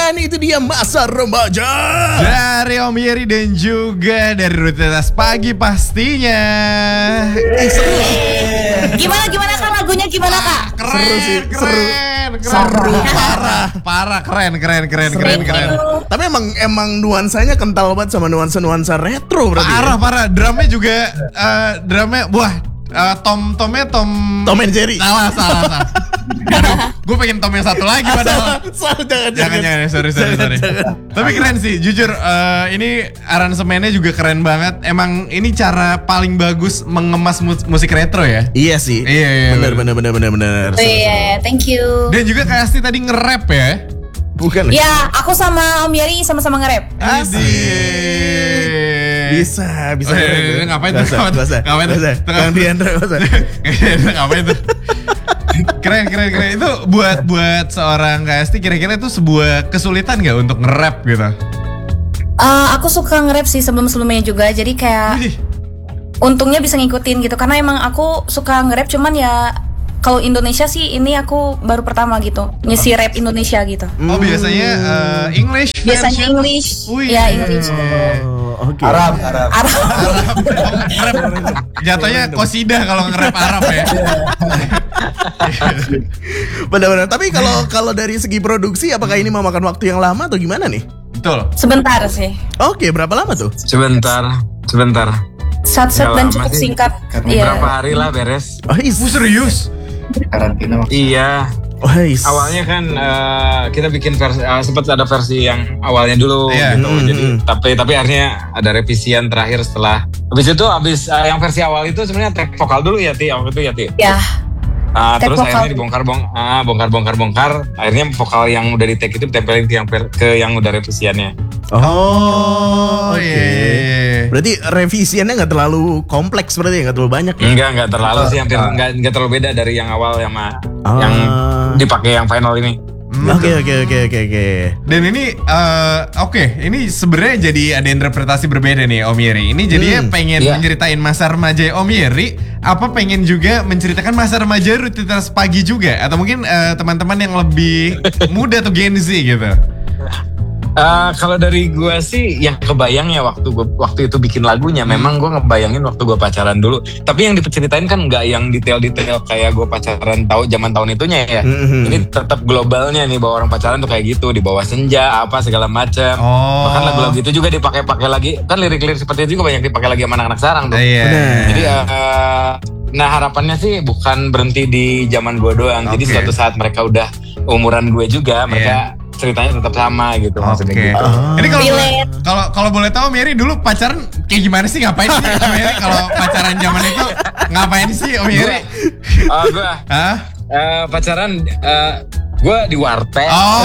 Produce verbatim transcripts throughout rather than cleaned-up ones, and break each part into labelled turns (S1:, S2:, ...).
S1: Dan itu dia Masa Remaja
S2: dari Om Yeri dan juga dari Rutinitas Pagi pastinya.
S1: Eh, seru.
S3: Gimana gimana Kak lagunya gimana Kak?
S2: Keren,
S1: Seru sih,
S2: keren,
S1: seru.
S2: keren,
S1: Seru, parah.
S2: parah, keren, keren, keren,
S1: Seru.
S2: keren, keren.
S1: Tapi emang emang nuansanya kental banget sama nuansa-nuansa retro berarti.
S2: Parah,
S1: ya?
S2: parah. Drumnya juga, uh, drumnya, wah, uh, tom, tomnya tom.
S1: Tom and Jerry.
S2: Salah, salah, salah. Gue pengen tom yang satu lagi padahal.
S1: Salah, jangan,
S2: Jangan, jangan, sorry, sorry, sorry. Tapi keren sih, jujur. Uh, ini aransemennya juga keren banget. Emang ini cara paling bagus mengemas mus- musik retro ya.
S1: Iya sih.
S2: Iya, iya,
S1: bener,
S2: bener.
S1: bener, bener, bener, bener.
S3: Oh iya, thank you.
S2: Dan juga Kak Asti tadi nge-rap ya.
S1: Bukan.
S3: Ya, aku sama Om Yeri sama-sama nge-rap.
S1: Asik. Bisa, bisa.
S2: Oh, iya, iya, iya, ngapain tuh?
S1: Gak usah, gak usah.
S2: Ngapain tuh?
S1: Gak usah. Kang Diandra, gak usah.
S2: Ngapain tuh? Keren, keren, keren. Itu buat buat seorang Kak Asti kira-kira itu sebuah kesulitan gak untuk nge-rap gitu?
S3: Uh, aku suka nge-rap sih sebelum-sebelumnya juga. Jadi kayak
S2: Wih.
S3: untungnya bisa ngikutin gitu. Karena emang aku suka nge-rap cuman ya kalau Indonesia sih ini aku baru pertama gitu ngisi rap Indonesia gitu.
S2: Oh biasanya uh, English
S3: Biasanya
S2: version?
S3: English.
S2: Wih.
S3: Ya English.
S1: Oh, oke.
S4: Arab, Arab.
S3: Arab.
S2: Arab. Jatuhnya kosidah kalau nge-rap Arab ya.
S1: Benar-benar. Tapi kalau kalau dari segi produksi, apakah ini memakan waktu yang lama atau gimana nih?
S2: Betul.
S3: Sebentar sih.
S1: Oke, berapa lama tuh?
S5: Sebentar, sebentar.
S3: Sat-sat
S5: Nggak
S3: dan
S5: lama
S3: cukup
S5: sih.
S3: singkat.
S5: Beberapa
S3: Iya.
S5: hari lah beres.
S1: Oh, is.
S2: Uh, serius?
S4: Karantina waktu.
S5: Iya.
S1: Oh, is.
S5: Awalnya kan eh, kita bikin versi, uh, sempat ada versi yang awalnya dulu
S2: Iya.
S5: gitu.
S1: Hmm,
S5: Jadi
S1: hmm.
S5: tapi tapi akhirnya ada revisian terakhir setelah. Habis itu habis uh, yang versi awal itu sebenarnya track vokal dulu ya Ti, waktu itu ya Ti.
S3: Ya.
S5: Ah,
S3: Take
S5: terus
S3: vokal.
S5: akhirnya dibongkar bong ah, bongkar bongkar bongkar akhirnya vokal yang udah di take itu ditempelin ke yang per- ke yang udah revisiannya.
S2: Oh,
S1: oke.
S2: iya, iya, iya.
S1: Berarti revisiannya nggak terlalu kompleks berarti ya, nggak terlalu banyak ya?
S5: Enggak enggak terlalu sih, hampir enggak enggak terlalu beda dari yang awal yang ma-
S1: Ah.
S5: yang dipakai yang final ini.
S2: Hmm.
S1: Oke, oke, oke, oke, oke.
S2: Dan ini eh, oke, ini sebenarnya jadi ada interpretasi berbeda nih Om Yeri. Ini jadinya
S1: Hmm,
S2: pengen
S5: iya.
S2: menceritain masa remaja Om Yeri, apa pengen juga menceritakan masa remaja Rutinitas Pagi juga, atau mungkin eh, teman-teman yang lebih muda atau Gen Z gitu.
S5: Eh, kalau dari gua sih yang kebayang ya waktu gua, waktu itu bikin lagunya,
S2: Hmm.
S5: memang gua ngebayangin waktu gua pacaran dulu. Tapi yang diceritain kan nggak yang detail-detail kayak gua pacaran tahu zaman tahun itunya ya.
S1: Mhm.
S5: Ini tetap globalnya nih, bahwa orang pacaran tuh kayak gitu, di bawah senja apa segala macam.
S2: Oh.
S5: Bahkan lagu-lagu itu juga dipakai-pakai lagi, kan lirik-lirik seperti itu juga banyak dipakai lagi sama anak-anak sekarang tuh.
S2: Iya.
S1: Benar.
S5: Jadi eh, nah harapannya sih bukan berhenti di zaman gue doang. Jadi
S2: Oke.
S5: suatu saat mereka udah umuran gue juga, mereka ceritanya tetap sama gitu maksudnya
S2: Oke.
S5: gitu.
S1: Ah.
S2: Ini kalau
S3: Relate.
S2: kalau kalau boleh tahu Mary dulu pacaran kayak gimana sih, ngapain sih Om Yeri kalau pacaran zaman itu ngapain sih Om Yeri?
S5: Oh, gue
S2: Hah?
S5: eh, pacaran eh, gue di warteg.
S2: Oh.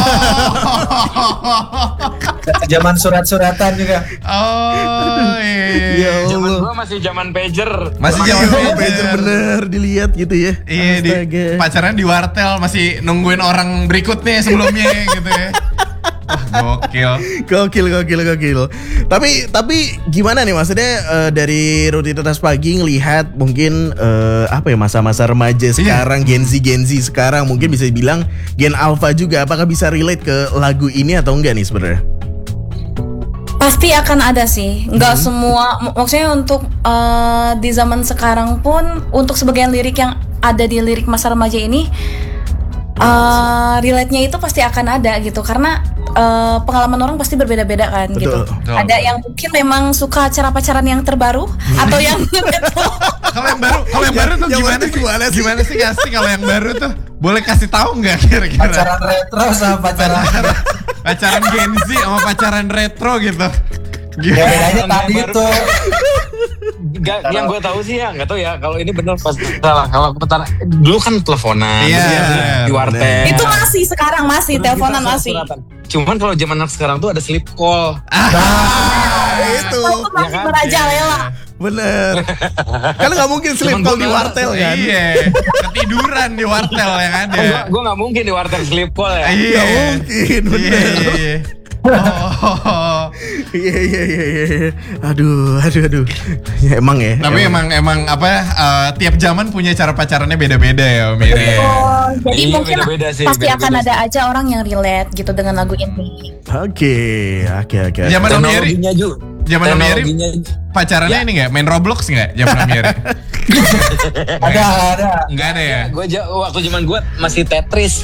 S4: Zaman surat-suratan juga.
S2: Oh. Iya.
S1: Ya
S5: Zaman
S1: Allah.
S5: gue masih zaman pager.
S2: Masih
S1: Iya,
S2: zaman pager.
S1: pager bener dilihat gitu ya.
S2: Iya, di
S1: Astaga.
S2: pacaran di wartel masih nungguin orang berikutnya sebelumnya gitu ya. Wah, gokil.
S1: Gokil, gokil, gokil. Tapi, tapi gimana nih maksudnya eh, dari Rutinitas Pagi ngelihat mungkin eh, apa ya masa-masa remaja sekarang, Gen Z, Gen Z sekarang mungkin bisa dibilang Gen Alpha juga. Apakah bisa relate ke lagu ini atau enggak nih sebenarnya?
S3: Pasti akan ada sih. Nggak semua, mak- maksudnya untuk eh, di zaman sekarang pun untuk sebagian lirik yang ada di lirik masa remaja ini eh relate-nya itu pasti akan ada gitu karena eh, pengalaman orang pasti berbeda-beda kan
S1: Betul.
S3: gitu.
S2: Betul.
S3: Ada yang mungkin memang suka cara pacaran yang terbaru atau yang
S2: Kalau yang baru, kalau yang baru tuh
S1: Yang
S2: gimana
S1: baru
S2: sih?
S1: gimana sih?
S2: Gimana sih nggak sih kalau yang baru tuh? Boleh kasih tahu nggak kira-kira?
S4: Pacaran retro sama pacaran.
S2: Pacaran Gen Z sama pacaran retro gitu.
S4: Ya bedanya tadi itu.
S5: Gak, yang gue tahu sih ya nggak tahu ya kalau ini bener pas salah. Kalau pacaran dulu kan teleponan,
S2: Iya,
S5: di
S2: bener.
S5: warteg.
S3: itu masih sekarang masih
S5: Terus
S3: teleponan
S5: kita
S3: masih.
S5: surat-suratan. Cuman kalau zaman anak sekarang tuh ada sleep call.
S1: Ah, itu
S3: Itu masih
S5: kan?
S3: merajalela.
S1: bener. Kan nggak mungkin sleep
S5: Cuman
S1: call
S5: gua
S1: di
S5: nggak
S1: wartel
S5: ngerti.
S1: kan?
S2: Iya, ketiduran di wartel yang ada.
S5: Gue gue nggak mungkin di warteg sleep call ya.
S2: Iya.
S1: Nggak mungkin, bener.
S2: Iya, iya, iya. Oh.
S1: Iya iya iya iya. Aduh, aduh aduh. Ya, emang ya.
S2: Tapi emang emang apa uh, tiap zaman punya cara pacarannya beda-beda ya Om Iri.
S3: Oh, jadi
S5: Iya,
S3: mungkin
S5: beda-beda sih,
S3: pasti
S5: beda-beda
S3: akan
S5: sih.
S3: ada aja orang yang relate gitu dengan lagu ini.
S1: Oke, oke oke.
S2: Zaman Om Iri,
S5: Teknologinya Ju.
S2: zaman Om Iri
S5: Teknologinya
S2: pacarannya
S5: Ya.
S2: ini nggak main Roblox nggak zaman Om Iri?
S4: Ada, ada.
S2: Nggak ada ya.
S5: gue waktu zaman gue masih Tetris.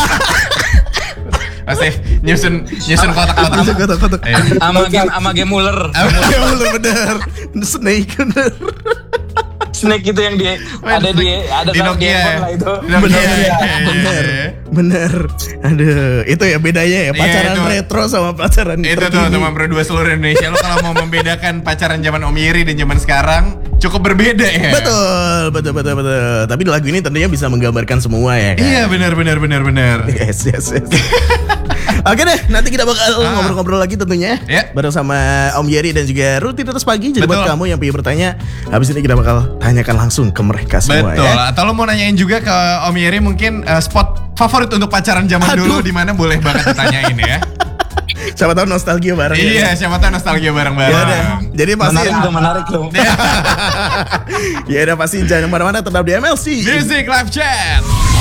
S2: Masih nyusun nyusun kotak-kotak.
S1: Kotak kotak kotak.
S2: Iya.
S5: Sama game sama game Muller.
S1: Ya bener bener. Snake bener.
S5: Snake itu yang di ada di ada
S2: di
S5: dalam
S2: Nokia.
S5: game
S2: ya?
S5: lah itu.
S2: Di Nokia.
S1: Bener,
S2: Iya, iya,
S1: bener,
S2: iya.
S1: bener. Aduh, itu ya bedanya ya pacaran
S2: Iya, itu.
S1: retro sama pacaran
S2: Itu
S1: terkini.
S2: teman-teman berdua seluruh Indonesia. Lo kalau mau membedakan pacaran zaman Om Iri dan zaman sekarang cukup berbeda ya.
S1: Betul, betul, betul, betul. Tapi lagu ini tentunya bisa menggambarkan semua ya kan.
S2: Iya benar benar benar benar.
S1: Yes, yes, yes. Oke deh, nanti kita bakal
S2: Ah.
S1: ngobrol-ngobrol lagi tentunya
S2: Ya.
S1: bareng sama Om Yeri dan juga Rutinitas Pagi. Jadi buat
S2: Betul.
S1: kamu yang pengen bertanya, habis ini kita bakal tanyakan langsung ke mereka semua
S2: Betul.
S1: ya.
S2: Atau lo mau nanyain juga ke Om Iri mungkin uh, spot favorit untuk pacaran zaman
S1: Aduh.
S2: dulu di mana boleh banget ditanyain ya.
S1: Siapa tahu nostalgia bareng.
S2: Iya,
S1: ya.
S2: siapa tahu nostalgia
S1: Ya udah.
S2: bareng-bareng.
S1: Jadi pasti
S5: Menarik tuh, menarik tuh.
S1: ya udah pasti jangan kemana-mana, tetap di M L C.
S2: Music Live Chat.